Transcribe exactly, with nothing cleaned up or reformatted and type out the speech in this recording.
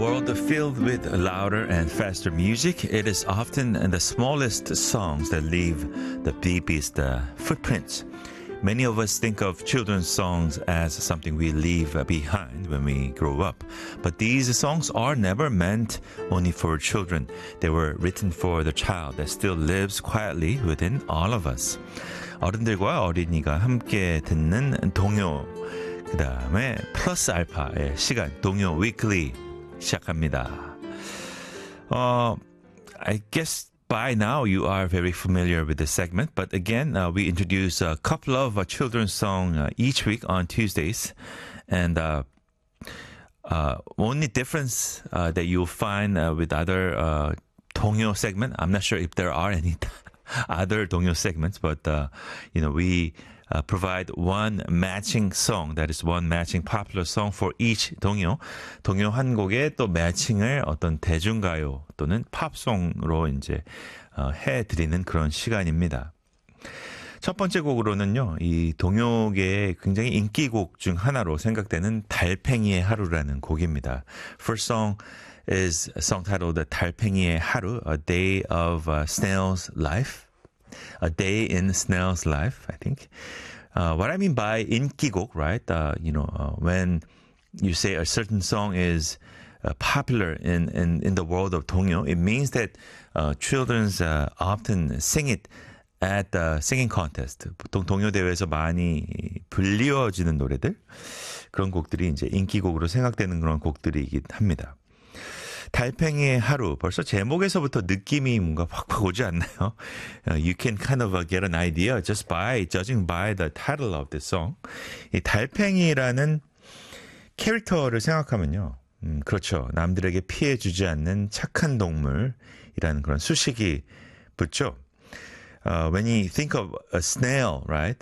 World filled with louder and faster music, it is often the smallest songs that leave the deepest uh, footprints. Many of us think of children's songs as something we leave behind when we grow up. But these songs are never meant only for children. They were written for the child that still lives quietly within all of us. 어른들과 어린이가 함께 듣는 동요, 그 다음에 플러스 알파의 시간, 동요 위클리 시작합니다. Uh, I guess by now you are very familiar with this segment, but again, uh, we introduce a couple of uh, children's songs uh, each week on Tuesdays, and uh, uh, only difference uh, that you'll find uh, with other uh, 동요 segment, I'm not sure if there are any other 동요 segments, but uh, you know, we Uh, provide one matching song, that is one matching popular song for each 동요. 동요 한 곡에 또 매칭을 어떤 대중가요 또는 팝송으로 이제 어, 해드리는 그런 시간입니다. 첫 번째 곡으로는요, 이 동요계의 굉장히 인기곡 중 하나로 생각되는 달팽이의 하루라는 곡입니다. First song is a song titled 달팽이의 하루, A Day of uh, Snail's Life. A Day in Snail's Life, I think. Uh, what I mean by 인기곡, right? Uh, you know, uh, when you say a certain song is uh, popular in, in, in the world of 동요, it means that uh, children uh, often sing it at the singing contest. 보통 동요 대회에서 많이 불리워지는 노래들, 그런 곡들이 이제 인기곡으로 생각되는 그런 곡들이긴 합니다. 달팽이의 하루, 벌써 제목에서부터 느낌이 뭔가 확확 오지 않나요? Uh, you can kind of uh, get an idea just by judging by the title of this song. 이 달팽이라는 캐릭터를 생각하면요, 음, 그렇죠. 남들에게 피해 주지 않는 착한 동물이라는 그런 수식이 붙죠. Uh, when you think of a snail, right?